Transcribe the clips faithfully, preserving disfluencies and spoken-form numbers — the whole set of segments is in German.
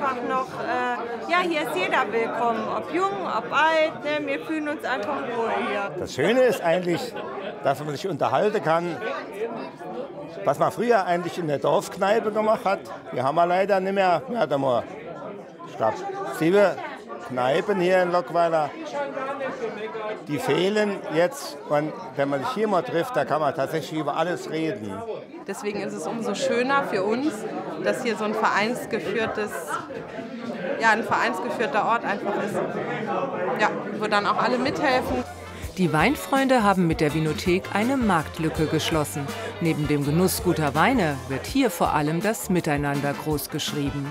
einfach noch, äh, ja, hier ist jeder willkommen, ob jung, ob alt, ne? Wir fühlen uns einfach wohl hier. Das Schöne ist eigentlich, dass man sich unterhalten kann, was man früher eigentlich in der Dorfkneipe gemacht hat. Die haben wir leider nicht mehr. Wir hatten mal, ich glaube, sieben Kneipen hier in Lockweiler. Die fehlen jetzt. Und wenn man sich hier mal trifft, da kann man tatsächlich über alles reden. Deswegen ist es umso schöner für uns, dass hier so ein vereinsgeführtes, ja, ein vereinsgeführter Ort einfach ist. Ja, wo dann auch alle mithelfen. Die Weinfreunde haben mit der Vinothek eine Marktlücke geschlossen. Neben dem Genuss guter Weine wird hier vor allem das Miteinander großgeschrieben.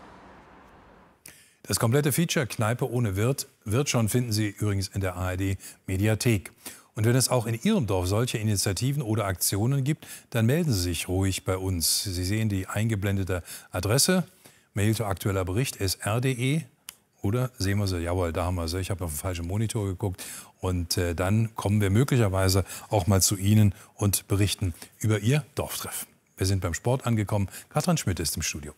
Das komplette Feature Kneipe ohne Wirt, wird schon finden Sie übrigens in der A R D-Mediathek. Und wenn es auch in Ihrem Dorf solche Initiativen oder Aktionen gibt, dann melden Sie sich ruhig bei uns. Sie sehen die eingeblendete Adresse, Mail zu aktueller Bericht, S R punkt de. Oder sehen wir sie, jawohl, da haben wir sie. Ich habe auf den falschen Monitor geguckt. Und äh, dann kommen wir möglicherweise auch mal zu Ihnen und berichten über Ihr Dorftreff. Wir sind beim Sport angekommen. Katrin Schmidt ist im Studio.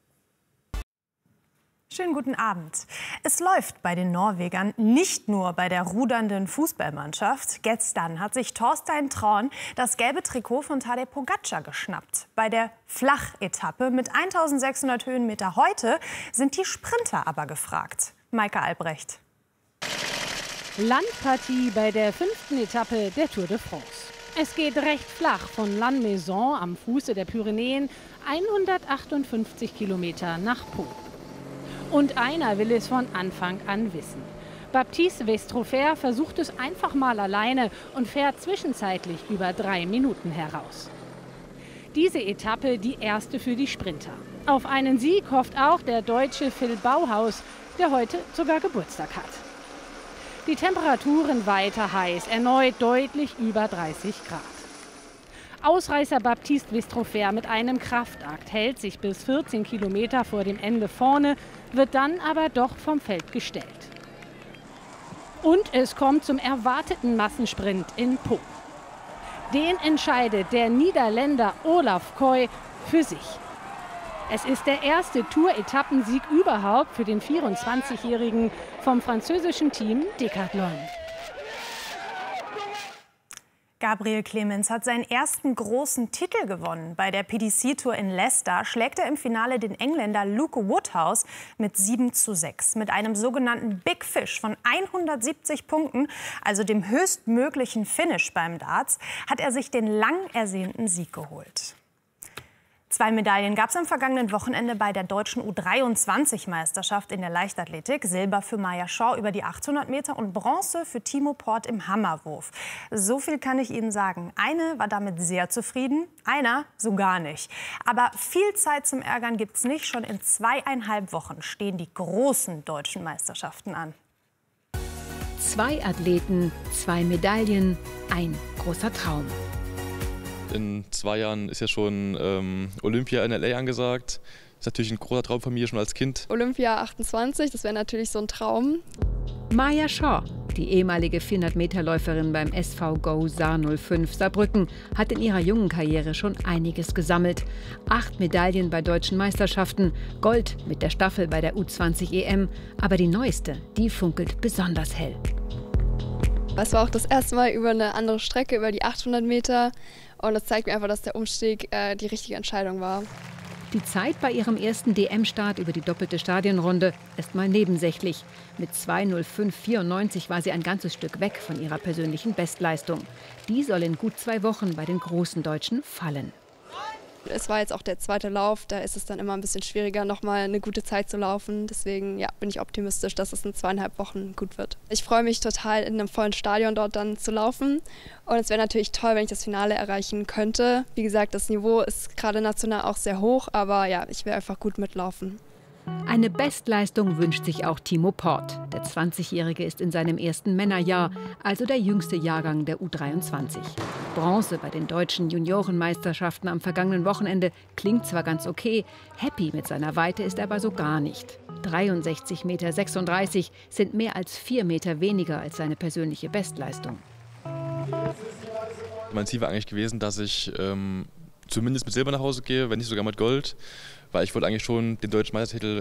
Schönen guten Abend. Es läuft bei den Norwegern, nicht nur bei der rudernden Fußballmannschaft. Gestern hat sich Thorstein Traun das gelbe Trikot von Tadej Pogačar geschnappt. Bei der Flachetappe mit eintausendsechshundert Höhenmeter heute sind die Sprinter aber gefragt. Maike Albrecht. Landpartie bei der fünften Etappe der Tour de France. Es geht recht flach von Lannemezan am Fuße der Pyrenäen hundertachtundfünfzig Kilometer nach Po. Und einer will es von Anfang an wissen. Baptiste Westrofer versucht es einfach mal alleine und fährt zwischenzeitlich über drei Minuten heraus. Diese Etappe die erste für die Sprinter. Auf einen Sieg hofft auch der Deutsche Phil Bauhaus, der heute sogar Geburtstag hat. Die Temperaturen weiter heiß, erneut deutlich über dreißig Grad. Ausreißer Baptiste Westrofer mit einem Kraftakt hält sich bis vierzehn Kilometer vor dem Ende vorne, wird dann aber doch vom Feld gestellt. Und es kommt zum erwarteten Massensprint in Po. Den entscheidet der Niederländer Olaf Koy für sich. Es ist der erste Tour-Etappensieg überhaupt für den vierundzwanzigjährigen vom französischen Team Decathlon. Gabriel Clemens hat seinen ersten großen Titel gewonnen. Bei der P D C-Tour in Leicester schlägt er im Finale den Engländer Luke Woodhouse mit sieben zu sechs. Mit einem sogenannten Big Fish von hundertsiebzig Punkten, also dem höchstmöglichen Finish beim Darts, hat er sich den lang ersehnten Sieg geholt. Zwei Medaillen gab es am vergangenen Wochenende bei der deutschen U dreiundzwanzig-Meisterschaft in der Leichtathletik. Silber für Maya Shaw über die achthundert Meter und Bronze für Timo Port im Hammerwurf. So viel kann ich Ihnen sagen. Eine war damit sehr zufrieden, einer so gar nicht. Aber viel Zeit zum Ärgern gibt es nicht. Schon in zweieinhalb Wochen stehen die großen deutschen Meisterschaften an. Zwei Athleten, zwei Medaillen, ein großer Traum. In zwei Jahren ist ja schon ähm, Olympia in L A angesagt. Das ist natürlich ein großer Traum von mir schon als Kind. Olympia achtundzwanzig, das wäre natürlich so ein Traum. Maya Shaw, die ehemalige vierhundert-Meter-Läuferin beim S V Go Saar null fünf Saarbrücken, hat in ihrer jungen Karriere schon einiges gesammelt. Acht Medaillen bei deutschen Meisterschaften, Gold mit der Staffel bei der U zwanzig E M. Aber die neueste, die funkelt besonders hell. Es war auch das erste Mal über eine andere Strecke, über die achthundert Meter. Und das zeigt mir einfach, dass der Umstieg äh, die richtige Entscheidung war. Die Zeit bei ihrem ersten D M-Start über die doppelte Stadionrunde ist mal nebensächlich. Mit zwei null fünf vierundneunzig war sie ein ganzes Stück weg von ihrer persönlichen Bestleistung. Die soll in gut zwei Wochen bei den großen Deutschen fallen. Es war jetzt auch der zweite Lauf, da ist es dann immer ein bisschen schwieriger, noch mal eine gute Zeit zu laufen. Deswegen ja, bin ich optimistisch, dass es in zweieinhalb Wochen gut wird. Ich freue mich total, in einem vollen Stadion dort dann zu laufen. Und es wäre natürlich toll, wenn ich das Finale erreichen könnte. Wie gesagt, das Niveau ist gerade national auch sehr hoch, aber ja, ich will einfach gut mitlaufen. Eine Bestleistung wünscht sich auch Timo Port. Der zwanzigjährige ist in seinem ersten Männerjahr, also der jüngste Jahrgang der U dreiundzwanzig. Bronze bei den deutschen Juniorenmeisterschaften am vergangenen Wochenende klingt zwar ganz okay, happy mit seiner Weite ist er aber so gar nicht. dreiundsechzig Komma sechsunddreißig Meter sind mehr als vier Meter weniger als seine persönliche Bestleistung. Mein Ziel war eigentlich gewesen, dass ich ähm, zumindest mit Silber nach Hause gehe, wenn nicht sogar mit Gold. Weil ich wollte eigentlich schon den deutschen Meistertitel